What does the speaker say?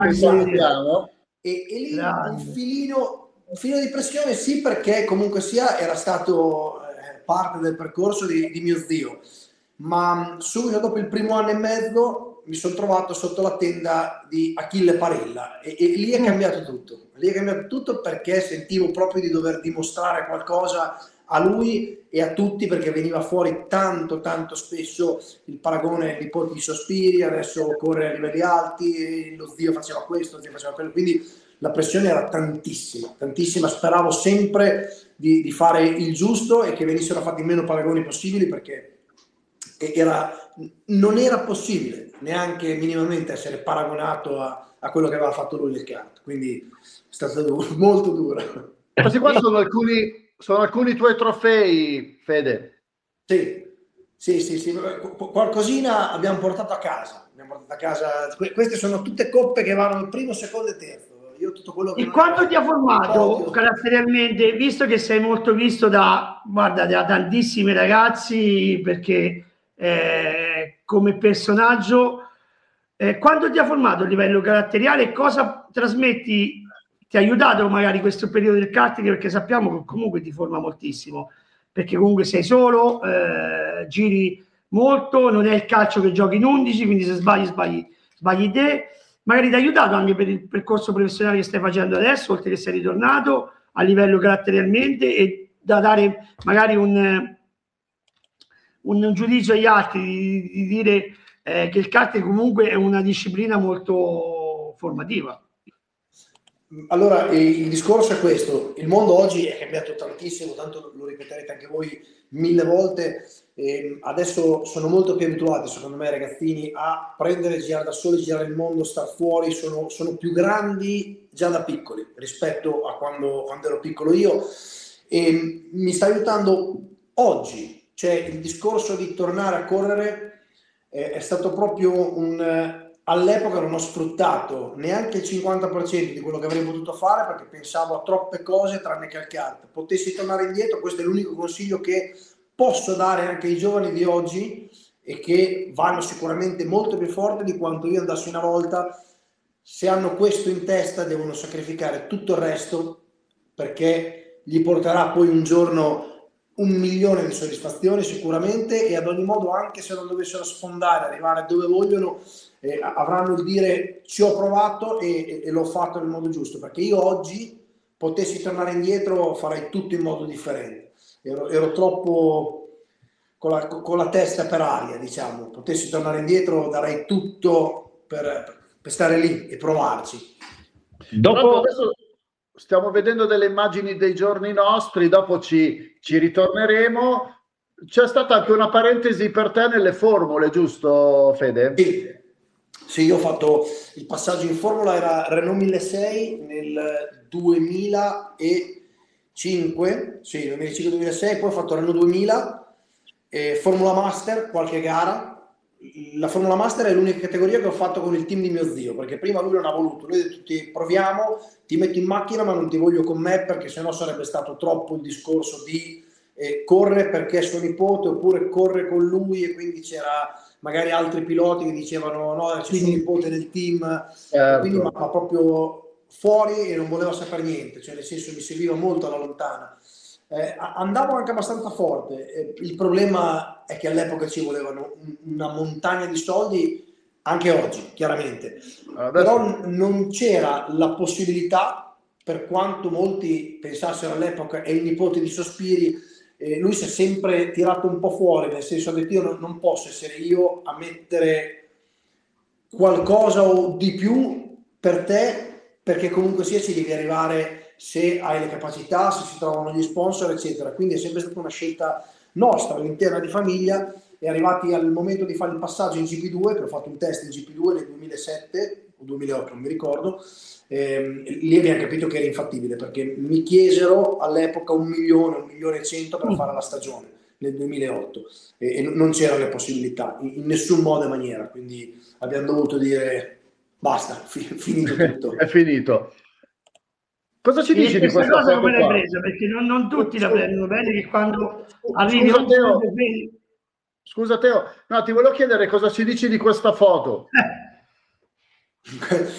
Esatto. E lì un filino di pressione sì, perché comunque sia era stato parte del percorso di mio zio, ma subito dopo il primo anno e mezzo mi sono trovato sotto la tenda di Achille Parella e lì è cambiato tutto. Lì è cambiato tutto perché sentivo proprio di dover dimostrare qualcosa a lui e a tutti, perché veniva fuori tanto spesso il paragone nipote di Sospiri, adesso corre a livelli alti, lo zio faceva questo, lo zio faceva quello, quindi la pressione era tantissima, speravo sempre di fare il giusto e che venissero fatti meno paragoni possibili, perché non era possibile neanche minimamente essere paragonato a quello che aveva fatto lui nel kart, quindi è stato molto duro. Questi qua sono alcuni tuoi trofei, Fede. Sì, qualcosina abbiamo portato a casa. Queste sono tutte coppe che vanno il primo, secondo e terzo. Io tutto quello che e quanto ti ha formato caratterialmente, visto che sei molto visto da tantissimi ragazzi, perché come personaggio, quanto ti ha formato a livello caratteriale e cosa trasmetti? Ti ha aiutato magari questo periodo del karting, perché sappiamo che comunque ti forma moltissimo, perché comunque sei solo, giri molto, non è il calcio che giochi in 11, quindi se sbagli te. Magari ti ha aiutato anche per il percorso professionale che stai facendo adesso, oltre che sei ritornato a livello caratterialmente, e da dare magari un giudizio agli altri di dire che il karting comunque è una disciplina molto formativa. Allora, il discorso è questo: il mondo oggi è cambiato tantissimo, tanto lo ripeterete anche voi 1000 volte. Adesso sono molto più abituati, secondo me, i ragazzini a prendere, girare da soli, girare il mondo, star fuori, sono più grandi già da piccoli rispetto a quando ero piccolo io, e mi sta aiutando oggi. Cioè, il discorso di tornare a correre è stato proprio all'epoca non ho sfruttato neanche il 50% di quello che avrei potuto fare, perché pensavo a troppe cose tranne che al kart. Potessi tornare indietro, questo è l'unico consiglio che posso dare anche ai giovani di oggi, e che vanno sicuramente molto più forte di quanto io andassi una volta. Se hanno questo in testa, devono sacrificare tutto il resto, perché gli porterà poi un giorno 1.000.000 di soddisfazioni sicuramente, e ad ogni modo, anche se non dovessero sfondare, arrivare dove vogliono, avranno il dire: ci ho provato e l'ho fatto nel modo giusto. Perché io oggi, potessi tornare indietro, farei tutto in modo differente. Ero troppo con la testa per aria, diciamo. Potessi tornare indietro, darei tutto per stare lì e provarci. Dopo adesso stiamo vedendo delle immagini dei giorni nostri, dopo ci ritorneremo. C'è stata anche una parentesi per te nelle formule, giusto, Fede? Sì, io ho fatto il passaggio in formula, era Renault 1600 nel 2005, sì, 2005-2006, poi ho fatto Renault 2000, Formula Master, qualche gara. La Formula Master è l'unica categoria che ho fatto con il team di mio zio, perché prima lui non ha voluto. Lui ha detto: ti proviamo, ti metto in macchina, ma non ti voglio con me, perché sennò sarebbe stato troppo il discorso di corre perché è suo nipote, oppure corre con lui, e quindi c'era magari altri piloti che dicevano: no, c'è suo nipote nel team, quindi ma proprio fuori, e non voleva sapere niente, cioè nel senso mi seguiva molto alla lontana. Andavo anche abbastanza forte, il problema è che all'epoca ci volevano una montagna di soldi, anche oggi chiaramente, però non c'era la possibilità, per quanto molti pensassero all'epoca: è il nipote di Sospiri, lui si è sempre tirato un po' fuori, nel senso, ha detto: io non posso essere io a mettere qualcosa o di più per te, perché comunque sia ci devi arrivare se hai le capacità, se si trovano gli sponsor, eccetera. Quindi è sempre stata una scelta nostra all'interno di famiglia, e arrivati al momento di fare il passaggio in GP2, che ho fatto un test in GP2 nel 2007 o 2008, non mi ricordo, lì abbiamo capito che era infattibile, perché mi chiesero all'epoca 1 milione, 1.100.000 per fare la stagione nel 2008, e non c'erano le possibilità in nessun modo e maniera, quindi abbiamo dovuto dire: basta, finito tutto. È finito. Cosa ci dici di questa cosa? Come l'hai presa? Perché non tutti la prendono bene, che quando arrivi a Scusa Teo, no, ti volevo chiedere cosa ci dici di questa foto.